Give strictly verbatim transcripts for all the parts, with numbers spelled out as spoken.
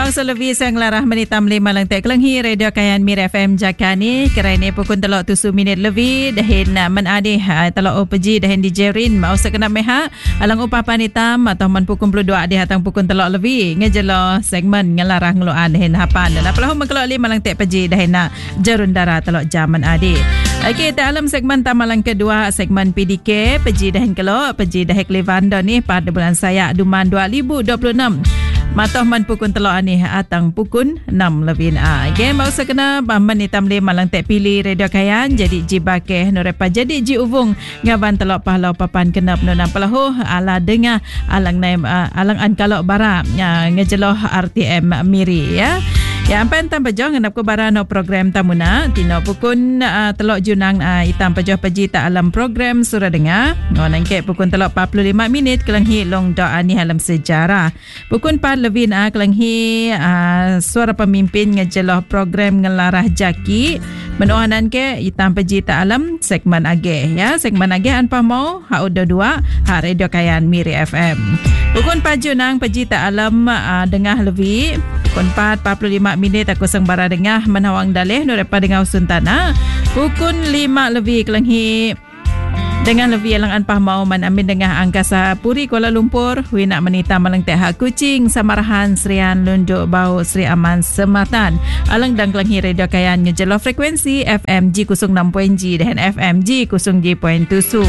Long selevi sang larah menitam lima lang tek kelenghi radio kayan Mir F M Jakani kerana pukul telok tusu minit lebih dahin menadih telok opeji dahin di jerin mau sekena meha alang upah panitam atau man pukul puluh dua adih atang pukul telok lebih ngejelo segmen ngelarah ngeluan dahin hapan dan apalah mengkelok lima lang tek peji dahin nak jerun darah telok jaman adih. Okey, dalam segmen tamalan kedua segmen P D K peji dahin kelok peji dahin Klevanda ni pada bulan Sayak Duman dua ribu dua puluh enam. Matoh man pukun telok ni atang pukun enam lebih na. Game mau sekena baman hitam le malang tek pilih radio kayan jadi jibake norepa jadi ji uvung ngaban telok pahlau papan kenap nona pelahu ala dengar alang naim alang an kalok bara ngejeloh R T M Miri ya. Ya ampan tam pejong ngendap ko bara no program tamuna tino pukun uh, telok junang uh, hitam pejoh peji tak alam program surah dengar ngonang ke pukun telok empat puluh lima minit kelenghi long doa ni alam sejarah pukun empat lebih uh, kelenghi uh, suara pemimpin ngejeloh program ngelarah jaki menohanan ke hitam peji tak alam segmen ageh ya segmen ageh anpah mau ha udah dua ha radio kayan Miri F M pukun empat junang peji tak alam uh, dengah lebih pukun empat empat puluh lima minit aku sengbara dengah menawang daleh no depa dengar usun tanah pukul lima lebih kelenghi dengan lebih alang anpah mau man amin dengah angkasa Puri Kuala Lumpur hui nak menita malang teh hak kucing Samarahan Serian Lunduk Bau Sri Aman Sematan alang dang kelenghi radio kayan ngejelo frekuensi F M G kusung enam poin G dan F M G kusung G poin tujuh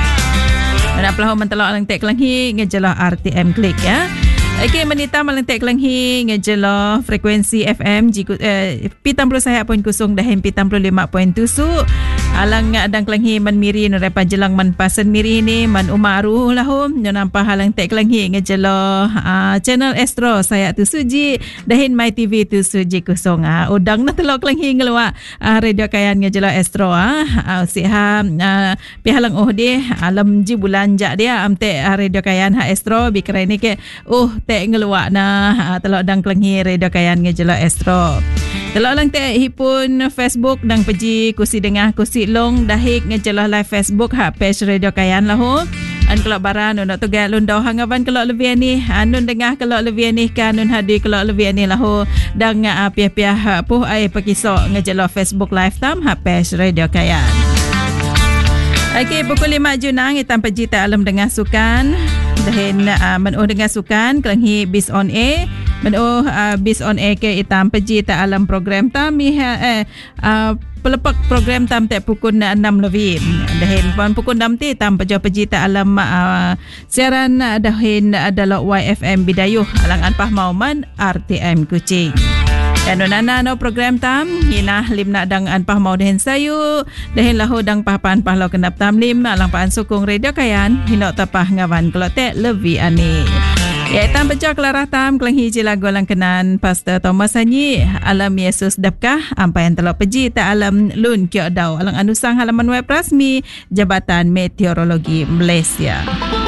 nak pelahu mentelok alang teh kelenghi ngejelo R T M klik ya. Okey, menita malentek kelenghi ngejelo frekuensi F M G eh, pitam puluh saya poin kusung dahin pitam puluh lima poin tujuh alang adang kelenghi man miri no repa jelang man pasen miri ni man umaru lahum no nampak halang tek kelenghi ngejelo uh, channel Astro saya tu suji dahin My T V tu suji kusung ah uh, udang na telok kelenghi ngelua uh, radio kayan ngejelo Astro ah uh, siha uh, pihalang oh deh alam ji bulan jak dia amte uh, radio kayan ha Astro bikrai ni ke oh tek ngeluak na uh, telok dang kelenghi radio kayan ngejelo Astro telok lang tek hipun Facebook dang peji kursi dengah kursi long dahik ngejelah live Facebook ha page radio kayan lahu an kelok baran untuk tugas lundau hangaban kelok lebih ni anun dengah kelok lebih ni kanun hadir kelok lebih ni lahu dang uh, piah-piah puh ai pakisok ngejelah Facebook live tam ha page radio kayan. Okey, pukul lima junang hitam peji tak alam dengar sukan dahin uh, menuh dengar sukan kelenghi bis on air menuh uh, bis on air ke hitam peji tak alam program tam eh uh, pelepak program tam tak pukul enam lebih dahin pon pukul enam ti tam pejo peji tak alam uh, siaran dahin adalah Y F M Bidayuh alang anpah mauman R T M Kuching. Dan nona no program tam hina limna dang anpah mau dahin sayu dahin lahu dang pahpan pahlau kenap tam lim alang paan sukung radio kayan hina tapah ngawan kelotek lebih ani. Ya tam pecah kelarah tam kelenghi lagu alang kenan Pastor Thomas Hanyi alam Yesus dapkah ampai yang telok peji tak alam lun kiok dau alang anusang halaman web rasmi Jabatan Meteorologi Malaysia.